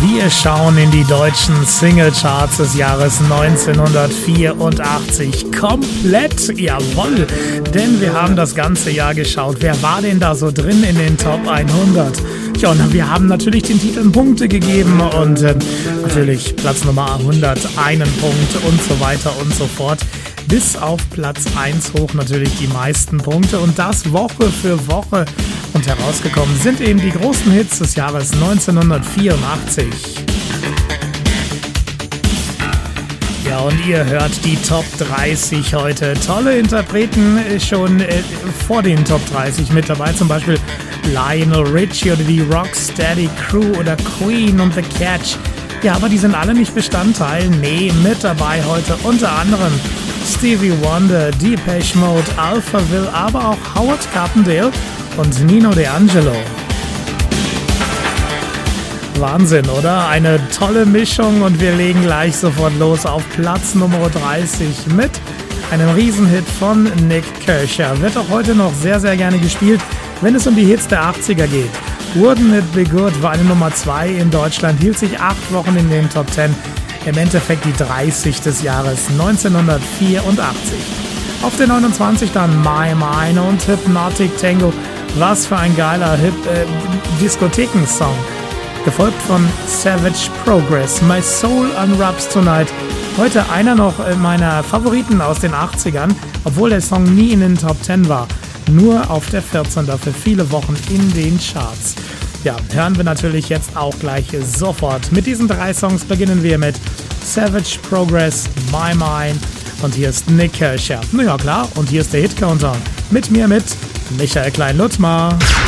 Wir schauen in die deutschen Singlecharts des Jahres 1984 komplett, jawohl, denn wir haben das ganze Jahr geschaut. Wer war denn da so drin in den Top 100? Ja, und wir haben natürlich den Titeln Punkte gegeben und natürlich Platz Nummer 100, einen Punkt und so weiter und so fort. Bis auf Platz 1 hoch natürlich die meisten Punkte und das Woche für Woche. Und herausgekommen sind eben die großen Hits des Jahres 1984. Ja, und ihr hört die Top 30 heute. Tolle Interpreten schon vor den Top 30 mit dabei, zum Beispiel Lionel Richie oder die Rocksteady Crew oder Queen und The Catch. Ja, aber die sind alle nicht Bestandteil. Nee, mit dabei heute unter anderem Stevie Wonder, Depeche Mode, Alphaville, aber auch Howard Carpendale und Nino D'Angelo. Wahnsinn, oder? Eine tolle Mischung und wir legen gleich sofort los auf Platz Nummer 30 mit einem Riesenhit von Nik Kershaw. Wird auch heute noch sehr, sehr gerne gespielt, wenn es um die Hits der 80er geht. Wouldn't It Be Good war eine Nummer 2 in Deutschland, hielt sich 8 Wochen in den Top 10. Im Endeffekt die 30 des Jahres 1984. Auf der 29 dann My Mine und Hypnotic Tango. Was für ein geiler Diskothekensong. Gefolgt von Savage Progress, My Soul Unwraps Tonight. Heute einer noch meiner Favoriten aus den 80ern, obwohl der Song nie in den Top 10 war. Nur auf der 14. für viele Wochen in den Charts. Ja, hören wir natürlich jetzt auch gleich sofort. Mit diesen 3 Songs beginnen wir mit Savage Progress, My Mind und hier ist Nik Kershaw. Na ja, klar, und hier ist der Hit Countdown. Mit mir, mit Michael Klein-Lutzmer.